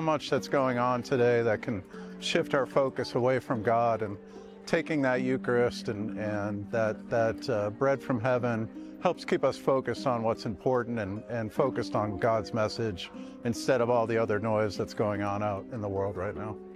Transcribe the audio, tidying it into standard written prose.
much that's going on today that can shift our focus away from God, and taking that Eucharist and that bread from heaven helps keep us focused on what's important and focused on God's message instead of all the other noise that's going on out in the world right now.